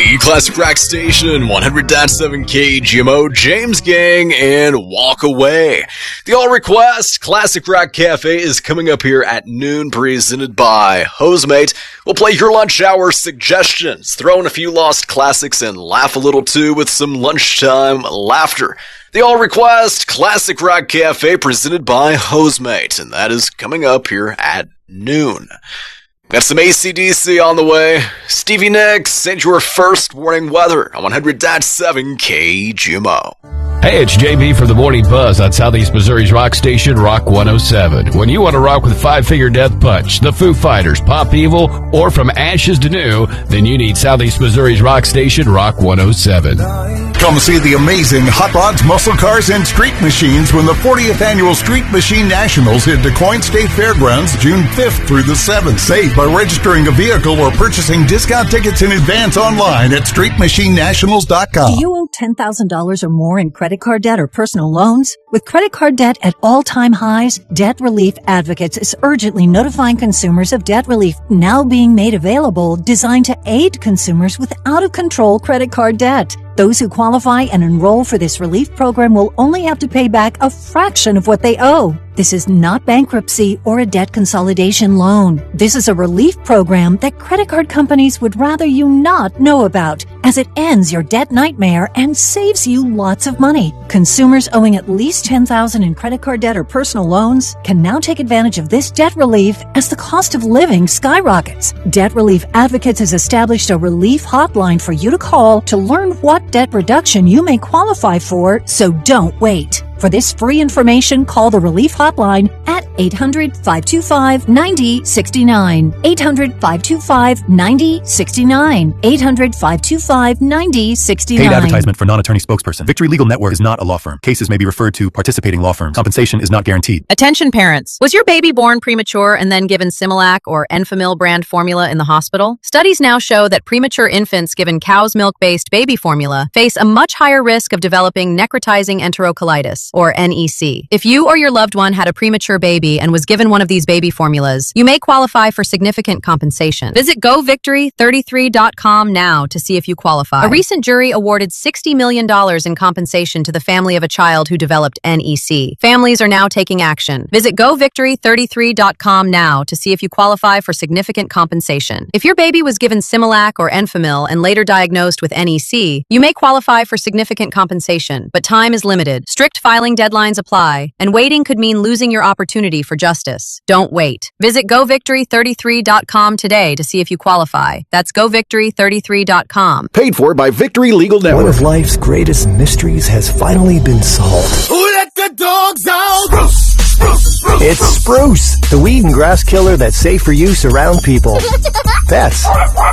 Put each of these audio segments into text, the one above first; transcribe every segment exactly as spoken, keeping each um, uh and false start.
The Classic Rock Station, one hundred point seven K G M O, James Gang, and Walk Away. The All Request Classic Rock Cafe is coming up here at noon, presented by Hosemate. We'll play your lunch hour suggestions, throw in a few lost classics, and laugh a little too with some lunchtime laughter. The All Request Classic Rock Cafe, presented by Hosemate, and that is coming up here at noon. Got some A C D C on the way. Stevie Nicks and your first warning weather on one hundred point seven K G M O. Hey, it's J B for the Morning Buzz on Southeast Missouri's rock station, Rock one oh seven. When you want to rock with Five Finger Death Punch, the Foo Fighters, Pop Evil, or From Ashes to New, then you need Southeast Missouri's rock station, Rock one oh seven. Come see the amazing Hot Rods, Muscle Cars, and Street Machines when the fortieth Annual Street Machine Nationals hit DuQuoin State Fairgrounds June fifth through the seventh. Save by registering a vehicle or purchasing discount tickets in advance online at street machine nationals dot com. Do you owe ten thousand dollars or more in credit card debt or personal loans? With credit card debt at all-time highs, Debt Relief Advocates is urgently notifying consumers of debt relief now being made available, designed to aid consumers with out-of-control credit card debt. Those who qualify and enroll for this relief program will only have to pay back a fraction of what they owe. This is not bankruptcy or a debt consolidation loan. This is a relief program that credit card companies would rather you not know about, as it ends your debt nightmare and saves you lots of money. Consumers owing at least ten thousand dollars in credit card debt or personal loans can now take advantage of this debt relief as the cost of living skyrockets. Debt Relief Advocates has established a relief hotline for you to call to learn what debt reduction you may qualify for, so don't wait. For this free information, call the Relief Hotline at eight hundred, five two five, nine zero six nine. eight hundred, five two five, nine zero six nine. eight hundred, five two five, nine zero six nine. Paid advertisement for non-attorney spokesperson. Victory Legal Network is not a law firm. Cases may be referred to participating law firms. Compensation is not guaranteed. Attention parents. Was your baby born premature and then given Similac or Enfamil brand formula in the hospital? Studies now show that premature infants given cow's milk-based baby formula face a much higher risk of developing necrotizing enterocolitis, or N E C. If you or your loved one had a premature baby and was given one of these baby formulas, you may qualify for significant compensation. Visit go victory thirty-three dot com now to see if you qualify. A recent jury awarded sixty million dollars in compensation to the family of a child who developed N E C. Families are now taking action. Visit go victory thirty-three dot com now to see if you qualify for significant compensation. If your baby was given Similac or Enfamil and later diagnosed with N E C, you may qualify for significant compensation, but time is limited. Strict filing deadlines apply, and waiting could mean losing your opportunity for justice. Don't wait. Visit go victory thirty-three dot com today to see if you qualify. That's go victory thirty-three dot com. Paid for by Victory Legal Network. One of life's greatest mysteries has finally been solved. Who let the dogs out? Spruce! Spruce! Spruce! It's Spruce, the weed and grass killer that's safe for use around people, pets,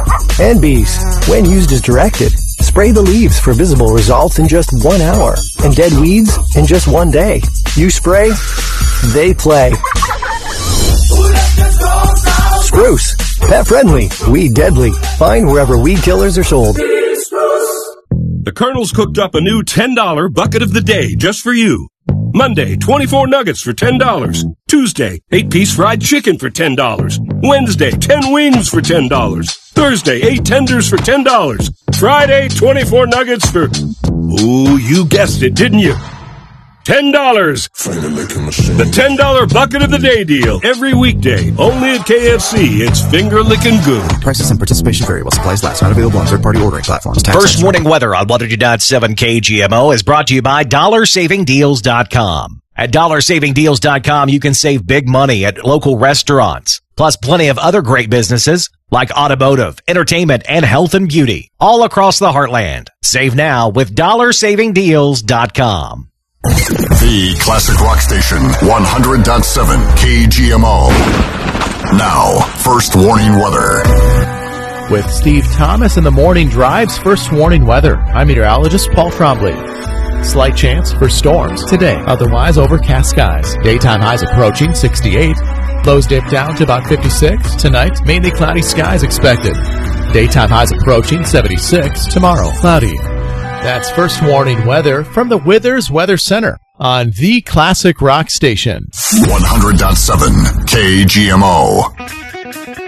and bees. When used as directed, spray the leaves for visible results in just one hour, and dead weeds in just one day. You spray, they play. Spruce, pet friendly, weed deadly. Find wherever weed killers are sold. The Colonel's cooked up a new ten dollar bucket of the day just for you. Monday, twenty-four nuggets for ten dollars. Tuesday, eight piece fried chicken for ten dollars. Wednesday, ten wings for ten dollars. Thursday, eight tenders for ten dollars. Friday, twenty-four nuggets for... Ooh, you guessed it, didn't you? ten dollars. The ten dollar bucket of the day deal. Every weekday. Only at K F C. It's finger licking good. Prices and participation vary while supplies last. Not available on third-party ordering platforms. Tax First warning weather on one hundred point seven K G M O is brought to you by dollar saving deals dot com. At dollar saving deals dot com, you can save big money at local restaurants, plus plenty of other great businesses like automotive, entertainment, and health and beauty all across the heartland. Save now with dollar saving deals dot com. The Classic Rock Station, one hundred point seven K G M O. Now, first warning weather. With Steve Thomas in the morning drives, first warning weather. I'm meteorologist Paul Trombley. Slight chance for storms today, otherwise overcast skies. Daytime highs approaching sixty-eight. Lows dip down to about fifty-six. Tonight, mainly cloudy skies expected. Daytime highs approaching seventy-six. Tomorrow, cloudy. That's first warning weather from the Withers Weather Center on the Classic Rock Station. one hundred point seven K G M O.